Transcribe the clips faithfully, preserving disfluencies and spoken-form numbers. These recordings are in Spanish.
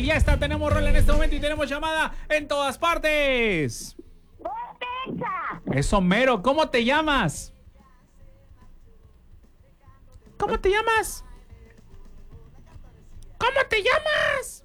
ya está, tenemos rol en este momento y tenemos llamada en todas partes. Eso mero, ¿cómo te llamas? ¿Cómo te llamas? ¿Cómo te llamas?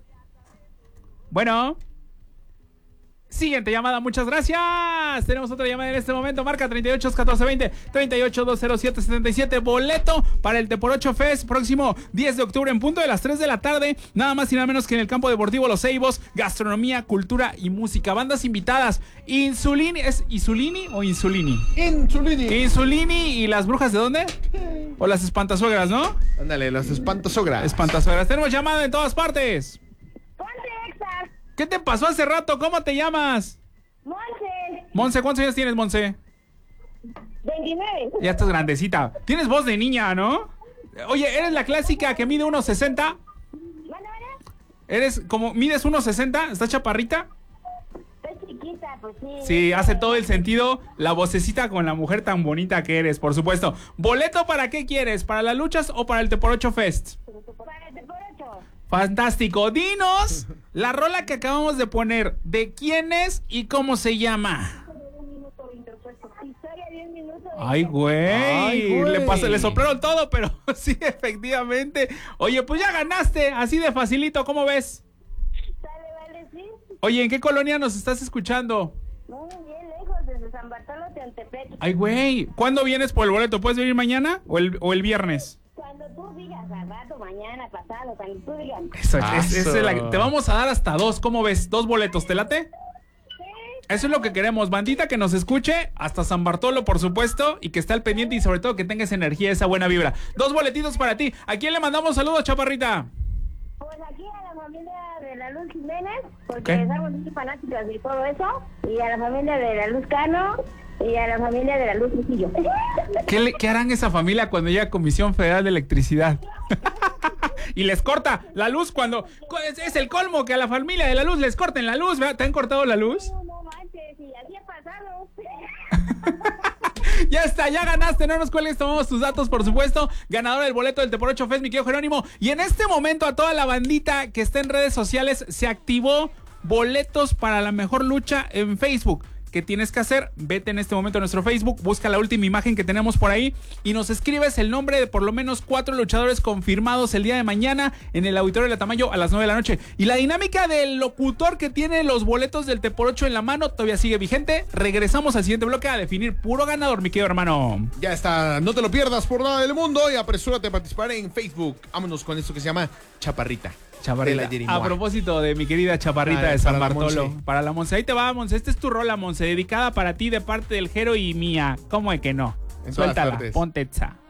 Bueno. Siguiente llamada, muchas gracias. Tenemos otra llamada en este momento. Marca treinta y ocho, catorce, veinte, treinta y ocho, dos cero siete, setenta y siete. Boleto para el Te por ocho Fest próximo diez de octubre en punto de las tres de la tarde. Nada más y nada menos que en el campo deportivo Los Ceibos. Gastronomía, cultura y música. Bandas invitadas. Insulini. ¿Es Insulini o Insulini? Insulini. Insulini. ¿Y las brujas de dónde? O las espantasuegras, ¿no? Ándale, las espantasuegras. Espantasuegras. Tenemos llamada en todas partes. Ponte Exa. ¿Qué te pasó hace rato? ¿Cómo te llamas? Monse. Monse, ¿cuántos años tienes, Monse? veintinueve. Ya estás grandecita. Tienes voz de niña, ¿no? Oye, ¿eres la clásica que mide uno sesenta? ¿Eres como, mides uno sesenta? ¿Estás chaparrita? Estoy chiquita, pues sí. Sí, hace todo el sentido la vocecita con la mujer tan bonita que eres, por supuesto. ¿Boleto para qué quieres? ¿Para las luchas o para el Te por ocho Fest? Para el Te por ocho. Fantástico. Dinos la rola que acabamos de poner. ¿De quién es y cómo se llama? Historia de un minuto. Ay, güey. Ay, güey. Le, pasó, le soplaron todo, pero sí, efectivamente. Oye, pues ya ganaste. Así de facilito, ¿cómo ves? Sale, vale, sí. Oye, ¿en qué colonia nos estás escuchando? Muy bien lejos, desde San Bartolo de Antepec. Ay, güey. ¿Cuándo vienes por el boleto? ¿Puedes venir mañana o el, o el viernes? Cuando tú digas, al rato, mañana, pasado, cuando tú digas. Eso, es, Paso. esa es la- te vamos a dar hasta dos. ¿Cómo ves? Dos boletos. ¿Te late? Eso es lo que queremos. Bandita que nos escuche hasta San Bartolo, por supuesto, y que esté al pendiente y sobre todo que tenga esa energía, esa buena vibra. Dos boletitos para ti. ¿A quién le mandamos saludos, chaparrita? Pues aquí a la familia de la Luz Jiménez, porque ¿Qué? somos muy fanáticos de todo eso, y a la familia de la Luz Cano, y a la familia de la Luz Trujillo. ¿Qué, le- qué harán esa familia cuando llega Comisión Federal de Electricidad? Y les corta la luz cuando... Es, es el colmo que a la familia de la luz les corten la luz, ¿verdad? ¿Te han cortado la luz? No, no manches, y así ha pasado. Ya está, ya ganaste, no nos cuelgues, tomamos tus datos, por supuesto. Ganador del boleto del Te por ocho Fest, mi querido Jerónimo. Y en este momento a toda la bandita que está en redes sociales se activó boletos para la mejor lucha en Facebook. ¿Qué tienes que hacer? Vete en este momento a nuestro Facebook, busca la última imagen que tenemos por ahí y nos escribes el nombre de por lo menos cuatro luchadores confirmados el día de mañana en el Auditorio de la Tamayo a las nueve de la noche. Y la dinámica del locutor que tiene los boletos del Te por ocho en la mano todavía sigue vigente. Regresamos al siguiente bloque a definir puro ganador, mi querido hermano. Ya está, no te lo pierdas por nada del mundo y apresúrate a participar en Facebook. Vámonos con esto que se llama Chaparrita. Chaparrita. De la Yerimoa. A propósito de mi querida Chaparrita Ah, de San para la Bartolo. Monse. Para la Monse. Ahí te va, Monse. Esta es tu rola, Monse. Dedicada para ti de parte del Jero y mía. ¿Cómo es que no? En todas Suéltala. partes. Ponte Tza.